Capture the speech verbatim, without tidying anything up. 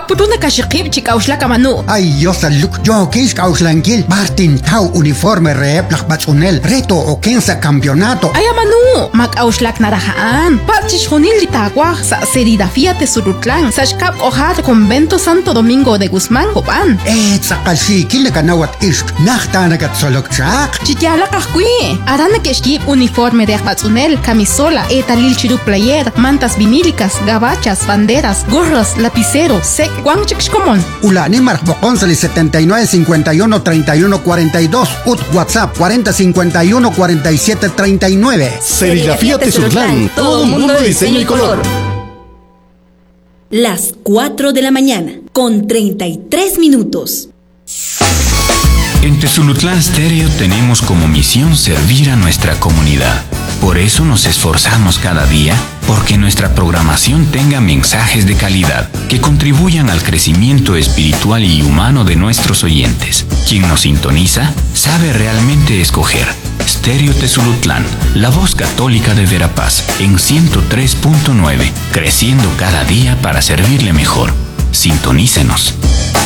apuruna kashikib chikauslaka manu. Ay, Dios aluk, yo kis kauslankil, Martin Tau uniforme rep lakbatsunel, reto o kensa campeonato. Ay, manu, makauslak narahaan. Pachish junil litagua sa Serigrafía Tesulutlan, sa shkap ojad convento Santo Domingo de Guzmán, Copan. Eh, sakalsi, kilakanawat isk, nachtanagat solokchak. Chityala kahkui, arana keshkib uniforme de akbatsunel, camisola, etalil chiru player, mantas vinílicas, gabachas, banderas, gorras, lapiceros, sec, guanchikshkomon. Ulani marcboconsali setenta y nueve cincuenta y uno treinta y uno cuarenta y dos, ut WhatsApp cuarenta cincuenta y uno cuarenta y siete treinta y nueve. Serigrafía Tesulutlan, todo mundo de diseño y color. Las cuatro de la mañana, con treinta y tres minutos. En Tesulutlan Stereo tenemos como misión servir a nuestra comunidad. Por eso nos esforzamos cada día porque nuestra programación tenga mensajes de calidad que contribuyan al crecimiento espiritual y humano de nuestros oyentes. Quien nos sintoniza sabe realmente escoger. Stereo Tesulutlan, la voz católica de Verapaz, en ciento tres punto nueve, creciendo cada día para servirle mejor. Sintonícenos.